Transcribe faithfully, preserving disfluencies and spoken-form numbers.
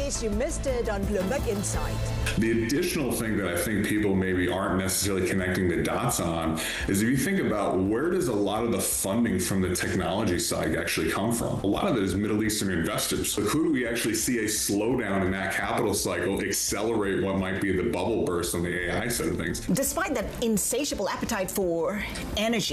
case you missed it on Bloomberg Insight. The additional thing that I think people maybe aren't necessarily connecting the dots on is if you think about where does a lot of the funding from the technology side actually come from? A lot of it is Middle Eastern investors. So could we actually see a slowdown in that capital cycle accelerate what might be the bubble burst on the A I side of things? Despite that insatiable appetite for energy,